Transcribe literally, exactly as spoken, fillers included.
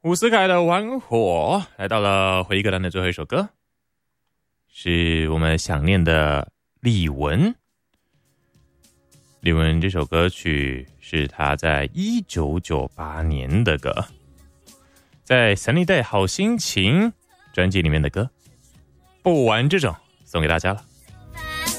伍思凯的《玩火》来到了回忆歌单的最后一首歌，是我们想念的李玟。李玟这首歌曲是他在一九九八年的歌，在《Sunny Day 好心情》专辑里面的歌，不玩这种送给大家了。